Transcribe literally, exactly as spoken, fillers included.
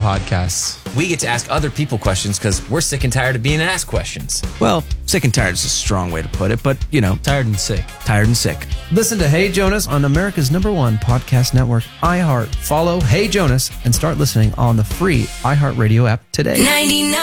podcasts. We get to ask other people questions because we're sick and tired of being asked questions. Well, sick and tired is a strong way to put it, but, you know. Tired and sick. Tired and sick. Listen to Hey Jonas on America's number one podcast network, iHeart. Follow Hey Jonas and start listening on the free iHeartRadio app today. ninety-nine